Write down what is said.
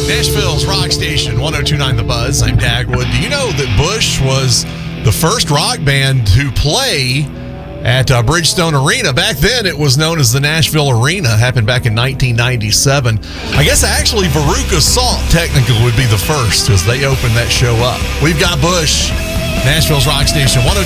Nashville's Rock Station, 102.9 The Buzz. I'm Dagwood. Do you know that Bush was the first rock band to play at Bridgestone Arena? Back then, it was known as the Nashville Arena. Happened back in 1997. I guess actually Veruca Salt technically would be the first, as they opened that show up. We've got Bush, Nashville's Rock Station, 102.9